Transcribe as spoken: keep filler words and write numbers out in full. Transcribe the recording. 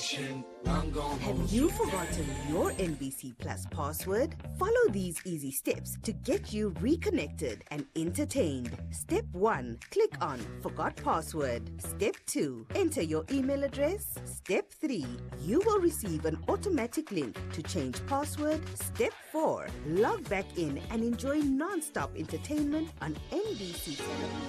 Have you forgotten your N B C Plus password? Follow these easy steps to get you reconnected and entertained. Step one. Click on Forgot Password. Step two. Enter your email address. Step three. You will receive an automatic link to change password. Step four. Log back in and enjoy non-stop entertainment on N B C Television.